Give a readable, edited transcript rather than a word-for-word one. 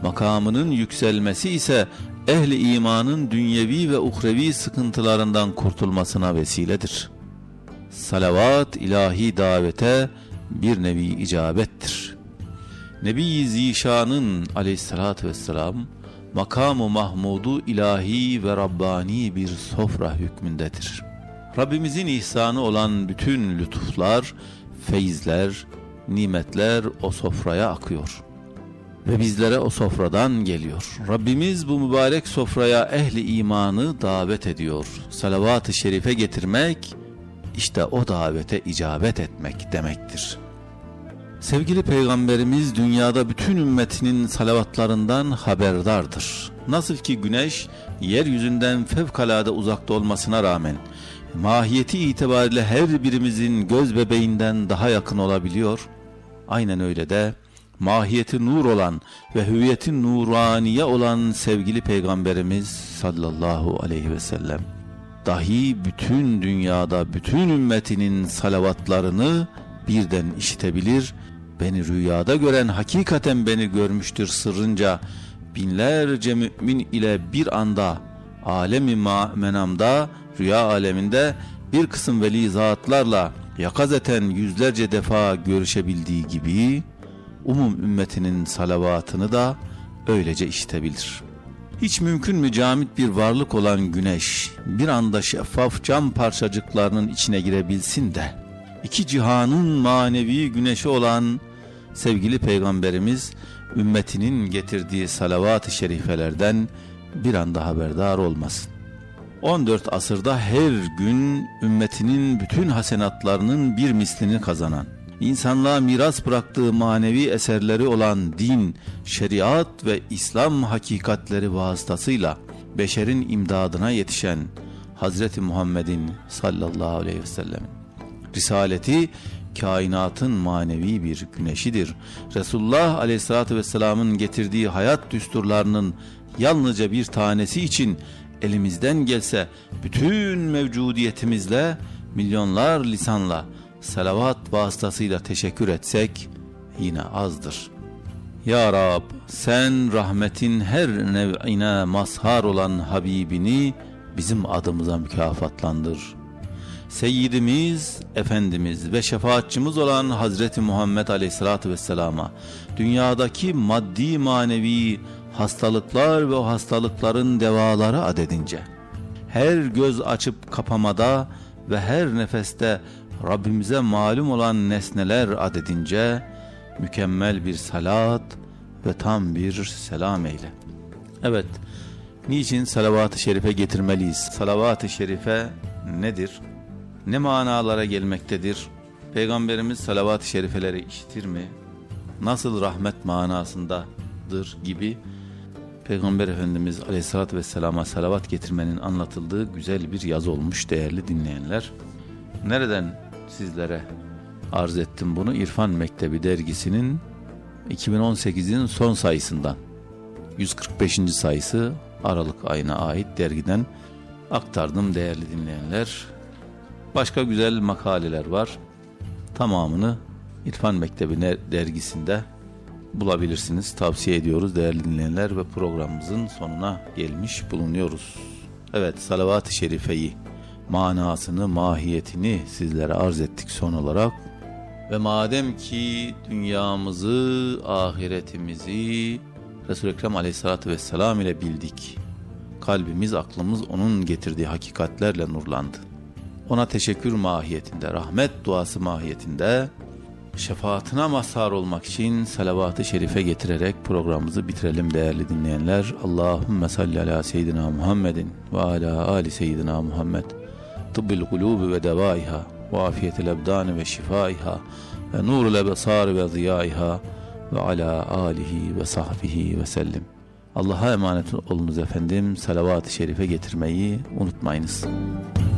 makamının yükselmesi ise ehli imanın dünyevi ve uhrevi sıkıntılarından kurtulmasına vesiledir. Salavat ilahi davete bir nevi icabettir. Nebi-i Zişan'ın aleyhissalatü vesselam makam-ı mahmudu ilahi ve Rabbani bir sofra hükmündedir. Rabbimizin ihsanı olan bütün lütuflar, feyizler, nimetler o sofraya akıyor ve bizlere o sofradan geliyor. Rabbimiz bu mübarek sofraya ehli imanı davet ediyor. Salavat-ı şerife getirmek, işte o davete icabet etmek demektir. Sevgili Peygamberimiz dünyada bütün ümmetinin salavatlarından haberdardır. Nasıl ki güneş yeryüzünden fevkalade uzakta olmasına rağmen mahiyeti itibariyle her birimizin göz bebeğinden daha yakın olabiliyor, aynen öyle de mahiyeti nur olan ve hüviyeti nuraniye olan sevgili Peygamberimiz sallallahu aleyhi ve sellem dahi bütün dünyada bütün ümmetinin salavatlarını birden işitebilir, beni rüyada gören hakikaten beni görmüştür sırrınca binlerce mümin ile bir anda alemi menamda, rüya aleminde bir kısım veli zatlarla yakazeten yüzlerce defa görüşebildiği gibi umum ümmetinin salavatını da öylece işitebilir. Hiç mümkün mü camit bir varlık olan güneş bir anda şeffaf cam parçacıklarının içine girebilsin de iki cihanın manevi güneşi olan sevgili Peygamberimiz ümmetinin getirdiği salavat-ı şerifelerden bir anda haberdar olmasın. 14 asırda her gün ümmetinin bütün hasenatlarının bir mislini kazanan, insanlığa miras bıraktığı manevi eserleri olan din, şeriat ve İslam hakikatleri vasıtasıyla beşerin imdadına yetişen Hazreti Muhammed'in sallallahu aleyhi ve sellem risaleti kainatın manevi bir güneşidir. Resulullah aleyhissalatü vesselamın getirdiği hayat düsturlarının yalnızca bir tanesi için elimizden gelse bütün mevcudiyetimizle milyonlar lisanla salavat vasıtasıyla teşekkür etsek yine azdır. Ya Rab, sen rahmetin her nev'ine mazhar olan Habibini bizim adımıza mükafatlandır. Seyyidimiz, Efendimiz ve şefaatçimiz olan Hazreti Muhammed Aleyhisselatü Vesselam'a dünyadaki maddi manevi hastalıklar ve o hastalıkların devaları adedince, her göz açıp kapamada ve her nefeste Rabbimize malum olan nesneler adedince mükemmel bir salat ve tam bir selam eyle. Evet, niçin salavat-ı şerife getirmeliyiz? Salavat-ı şerife nedir? Ne manalara gelmektedir? Peygamberimiz salavat-ı şerifeleri işitir mi? Nasıl rahmet manasındadır gibi Peygamber Efendimiz Aleyhisselatü Vesselam'a salavat getirmenin anlatıldığı güzel bir yazı olmuş değerli dinleyenler. Nereden sizlere arz ettim bunu? İrfan Mektebi dergisinin 2018'in son sayısından, 145. sayısı Aralık ayına ait dergiden aktardım değerli dinleyenler. Başka güzel makaleler var. Tamamını İrfan Mektebi dergisinde bulabilirsiniz. Tavsiye ediyoruz değerli dinleyenler ve programımızın sonuna gelmiş bulunuyoruz. Evet, salavat-ı şerifeyi, manasını, mahiyetini sizlere arz ettik son olarak. Ve madem ki dünyamızı, ahiretimizi Resul-i Ekrem Aleyhisselatü Vesselam ile bildik, kalbimiz, aklımız onun getirdiği hakikatlerle nurlandı. Ona teşekkür mahiyetinde, rahmet duası mahiyetinde şefaatine mazhar olmak için salavat-ı şerife getirerek programımızı bitirelim değerli dinleyenler. Allahümme salli ala seyyidina Muhammedin ve ala ali seyyidina Muhammed. Tıbbil kulubi ve devaiha ve afiyetil ebdani ve şifaiha ve nurul ebsar ve ziyaiha ve ala alihi ve sahbihi ve sellim. Allah'a emanet olunuz efendim. Salavat-ı şerife getirmeyi unutmayınız.